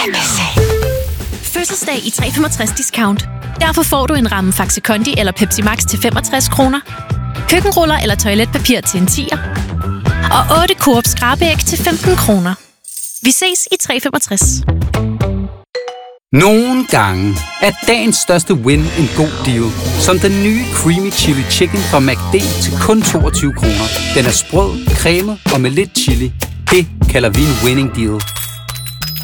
Fødselsdag i 365 discount. Derfor får du en ramme Faxe Kondi eller Pepsi Max til 65 kroner. Køkkenruller eller toiletpapir til en 10'er. Og 8 Coop skrabeæg til 15 kroner. Vi ses i 365. Nogle gange er dagens største win en god deal. Som den nye Creamy Chili Chicken fra McD til kun 22 kroner. Den er sprød, cremet og med lidt chili. Det kalder vi en winning deal.